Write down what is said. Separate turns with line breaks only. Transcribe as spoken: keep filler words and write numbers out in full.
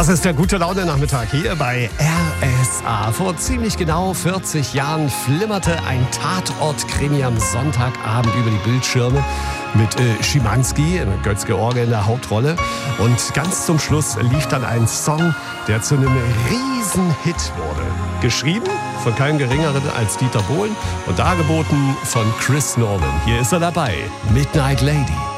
Das ist der Gute-Laune-Nachmittag hier bei R S A. Vor ziemlich genau vierzig Jahren flimmerte ein Tatort-Krimi am Sonntagabend über die Bildschirme mit äh, Schimanski, Götz George in der Hauptrolle. Und ganz zum Schluss lief dann ein Song, der zu einem Riesenhit wurde. Geschrieben von keinem Geringeren als Dieter Bohlen und dargeboten von Chris Norman. Hier ist er dabei, Midnight Lady.